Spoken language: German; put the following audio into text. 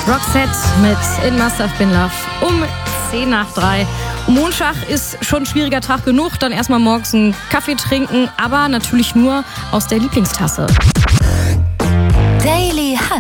Roxette mit In Must Have Been Love um 10 nach 3. Montag ist schon ein schwieriger Tag genug, dann erstmal morgens einen Kaffee trinken, aber natürlich nur aus der Lieblingstasse.